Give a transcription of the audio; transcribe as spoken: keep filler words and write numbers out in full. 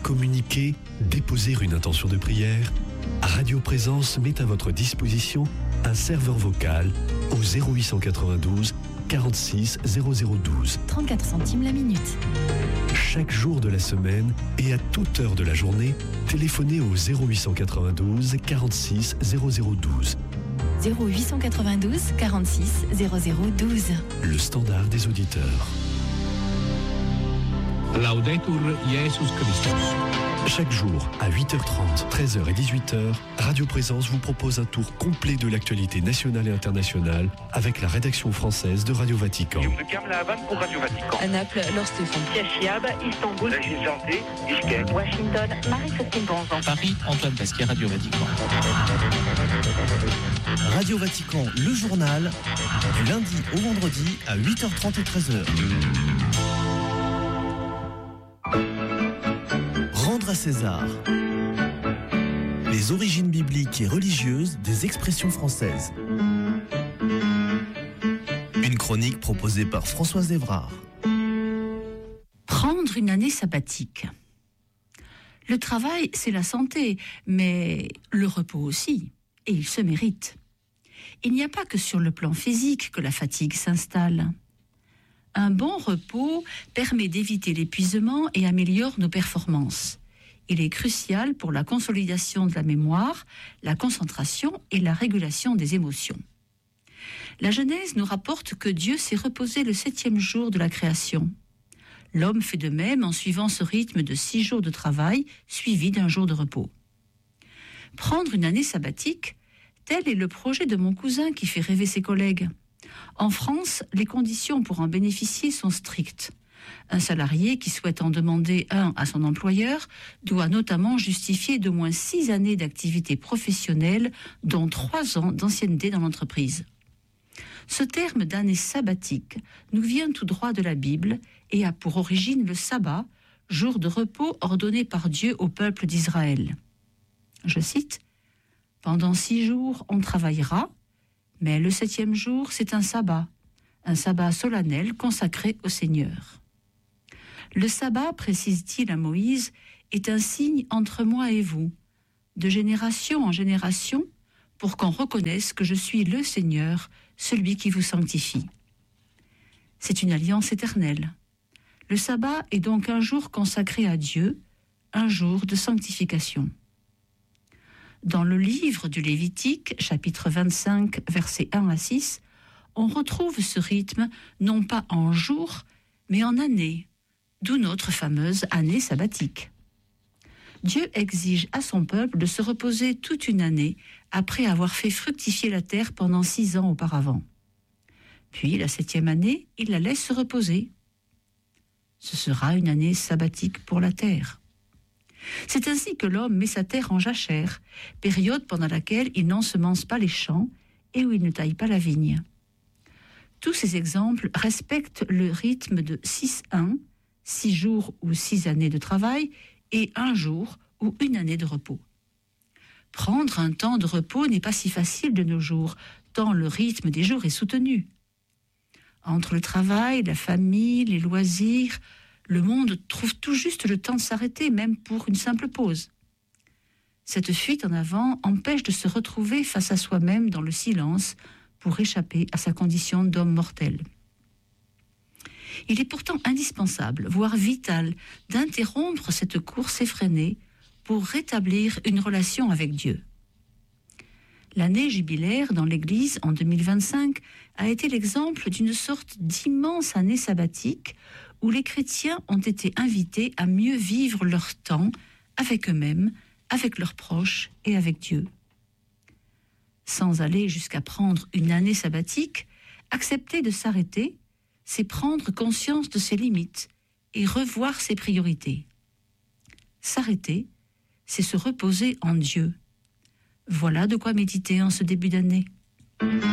communiquer, déposer une intention de prière, Radio Présence met à votre disposition un serveur vocal au zéro huit cent quatre-vingt-douze quarante-six zéro zéro douze. trente-quatre centimes la minute. Chaque jour de la semaine et à toute heure de la journée, téléphonez au zéro huit cent quatre-vingt-douze quarante-six zéro zéro douze. zéro huit cent quatre-vingt-douze quarante-six zéro zéro douze. Le standard des auditeurs. Laudetur Jesus Christus. Chaque jour, à huit heures trente, treize heures et dix-huit heures, Radio Présence vous propose un tour complet de l'actualité nationale et internationale avec la rédaction française de Radio Vatican. La Havane pour Radio Vatican. À Naples, Laure Stéphane. Cachiab, Istanbul. La Chine Santé, Bishkek. Washington, Marie-Christine Bonzan. Paris, Antoine Pasquier, Radio Vatican. Radio Vatican, le journal, du lundi au vendredi à huit heures trente et treize heures. Rendre à César. Les origines bibliques et religieuses des expressions françaises. Une chronique proposée par Françoise Evrard. Prendre une année sabbatique. Le travail, c'est la santé, mais le repos aussi, et il se mérite. Il n'y a pas que sur le plan physique que la fatigue s'installe. Un bon repos permet d'éviter l'épuisement et améliore nos performances. Il est crucial pour la consolidation de la mémoire, la concentration et la régulation des émotions. La Genèse nous rapporte que Dieu s'est reposé le septième jour de la création. L'homme fait de même en suivant ce rythme de six jours de travail suivi d'un jour de repos. Prendre une année sabbatique, tel est le projet de mon cousin qui fait rêver ses collègues. En France, les conditions pour en bénéficier sont strictes. Un salarié qui souhaite en demander un à son employeur doit notamment justifier d'au moins six années d'activité professionnelle, dont trois ans d'ancienneté dans l'entreprise. Ce terme d'année sabbatique nous vient tout droit de la Bible et a pour origine le sabbat, jour de repos ordonné par Dieu au peuple d'Israël. Je cite, « Pendant six jours on travaillera, mais le septième jour, c'est un sabbat, un sabbat solennel consacré au Seigneur. » Le sabbat, précise-t-il à Moïse, est un signe entre moi et vous, de génération en génération, pour qu'on reconnaisse que je suis le Seigneur, celui qui vous sanctifie. C'est une alliance éternelle. Le sabbat est donc un jour consacré à Dieu, un jour de sanctification. Dans le livre du Lévitique, chapitre vingt-cinq, versets un à six, on retrouve ce rythme non pas en jours, mais en années, d'où notre fameuse année sabbatique. Dieu exige à son peuple de se reposer toute une année après avoir fait fructifier la terre pendant six ans auparavant. Puis, la septième année, il la laisse se reposer. Ce sera une année sabbatique pour la terre. C'est ainsi que l'homme met sa terre en jachère, période pendant laquelle il n'ensemence pas les champs et où il ne taille pas la vigne. Tous ces exemples respectent le rythme de six un, six jours ou six années de travail, et un jour ou une année de repos. Prendre un temps de repos n'est pas si facile de nos jours, tant le rythme des jours est soutenu. Entre le travail, la famille, les loisirs, le monde trouve tout juste le temps de s'arrêter, même pour une simple pause. Cette fuite en avant empêche de se retrouver face à soi-même dans le silence pour échapper à sa condition d'homme mortel. Il est pourtant indispensable, voire vital, d'interrompre cette course effrénée pour rétablir une relation avec Dieu. L'année jubilaire dans l'Église en deux mille vingt-cinq a été l'exemple d'une sorte d'immense année sabbatique où les chrétiens ont été invités à mieux vivre leur temps avec eux-mêmes, avec leurs proches et avec Dieu. Sans aller jusqu'à prendre une année sabbatique, accepter de s'arrêter, c'est prendre conscience de ses limites et revoir ses priorités. S'arrêter, c'est se reposer en Dieu. Voilà de quoi méditer en ce début d'année.